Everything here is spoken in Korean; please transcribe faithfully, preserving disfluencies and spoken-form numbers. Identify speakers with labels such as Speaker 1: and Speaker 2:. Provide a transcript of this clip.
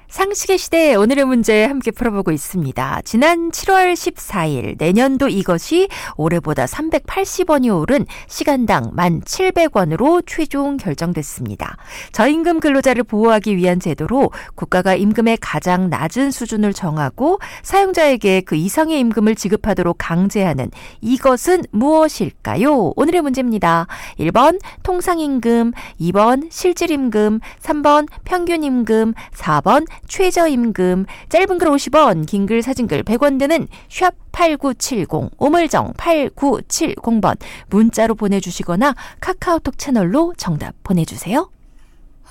Speaker 1: 상식의 시대 오늘의 문제 함께 풀어보고 있습니다. 지난 칠월 십사일 내년도 이것이 올해보다 삼백팔십 원이 오른 시간당 만 칠백 원으로 최종 결정됐습니다. 저임금 근로자를 보호하기 위한 제도로 국가가 임금의 가장 낮은 수준을 정하고 사용자에게 그 이상의 임금을 지급하도록 강제하는 이것은 무엇일까요? 오늘의 문제입니다. 일 번 통상임금, 이 번 실질임금, 삼 번 평균임금, 사 번 최저임금. 짧은 글 오십 원, 긴 글 사진글 백 원 드는 샵 팔구칠공, 오물정 팔구칠공 번 문자로 보내주시거나 카카오톡 채널로 정답 보내주세요.